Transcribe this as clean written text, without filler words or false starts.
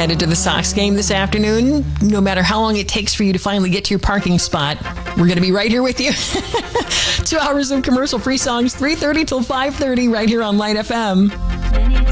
headed to the Sox game this afternoon, no matter how long it takes for you to finally get to your parking spot, we're going to be right here with you. 2 hours of commercial-free songs, 3:30 till 5:30, right here on Light FM.